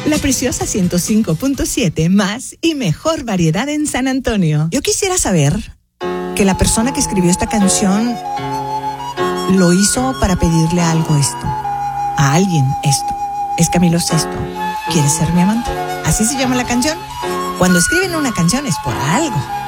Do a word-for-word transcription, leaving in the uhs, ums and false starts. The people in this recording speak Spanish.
La Preciosa ciento cinco punto siete, más y mejor variedad en San Antonio. Yo quisiera saber que la persona que escribió esta canción lo hizo para pedirle algo esto, a alguien esto. Es Camilo Sesto. ¿Quieres ser mi amante? Así se llama la canción. Cuando escriben una canción es por algo.